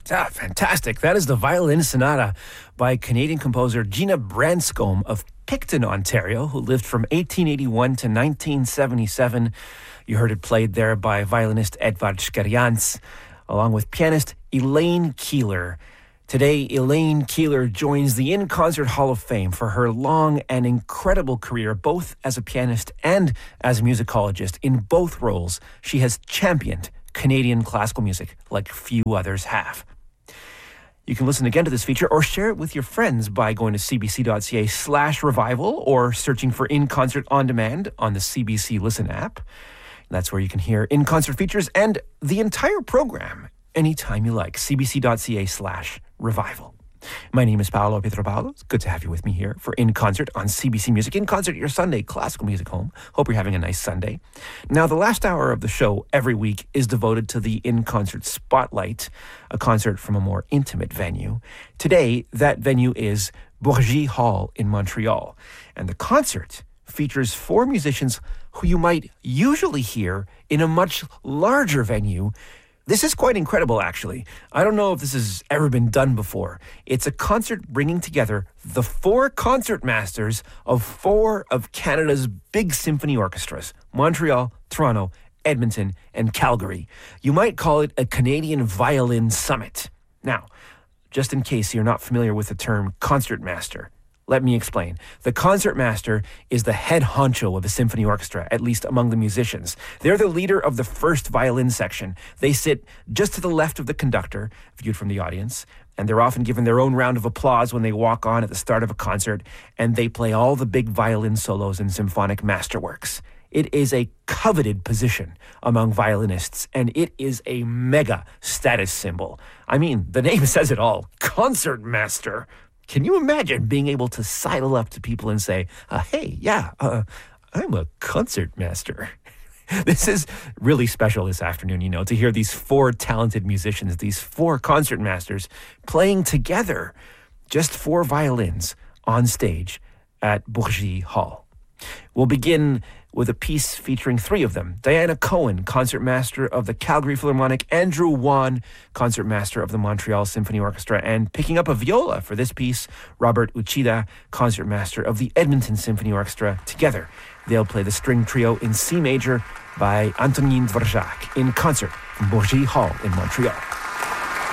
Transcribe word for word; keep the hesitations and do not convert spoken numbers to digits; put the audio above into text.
Ah, fantastic. That is the Violin Sonata by Canadian composer Gina Branscombe of Picton, Ontario, who lived from eighteen eighty-one to nineteen seventy-seven. You heard it played there by violinist Edvard Skarians, along with pianist Elaine Keeler. Today, Elaine Keeler joins the In Concert Hall of Fame for her long and incredible career, both as a pianist and as a musicologist. In both roles, she has championed Canadian classical music like few others have. You can listen again to this feature or share it with your friends by going to cbc.ca slash revival or searching for In Concert On Demand on the C B C Listen app. That's where you can hear In Concert features and the entire program anytime you like. cbc.ca slash revival. My name is Paolo Pietropalo. It's good to have you with me here for In Concert on C B C Music. In Concert, your Sunday classical music home. Hope you're having a nice Sunday. Now, the last hour of the show every week is devoted to the In Concert Spotlight, a concert from a more intimate venue. Today, that venue is Bourgie Hall in Montreal. And the concert features four musicians who you might usually hear in a much larger venue. This is quite incredible, actually. I don't know if this has ever been done before. It's a concert bringing together the four concertmasters of four of Canada's big symphony orchestras: Montreal, Toronto, Edmonton, and Calgary. You might call it a Canadian Violin Summit. Now, just in case you're not familiar with the term concertmaster, let me explain. The concertmaster is the head honcho of a symphony orchestra, at least among the musicians. They're the leader of the first violin section. They sit just to the left of the conductor, viewed from the audience, and they're often given their own round of applause when they walk on at the start of a concert, and they play all the big violin solos and symphonic masterworks. It is a coveted position among violinists, and it is a mega status symbol. I mean, the name says it all. Concertmaster. Can you imagine being able to sidle up to people and say, uh, hey, yeah, uh, I'm a concertmaster? This is really special this afternoon, you know, to hear these four talented musicians, these four concertmasters playing together, just four violins on stage at Bourgie Hall. We'll begin with a piece featuring three of them: Diana Cohen, concertmaster of the Calgary Philharmonic; Andrew Wan, concertmaster of the Montreal Symphony Orchestra; and picking up a viola for this piece, Robert Uchida, concertmaster of the Edmonton Symphony Orchestra. Together, they'll play the string trio in C major by Antonin Dvorak in concert from Bourgie Hall in Montreal.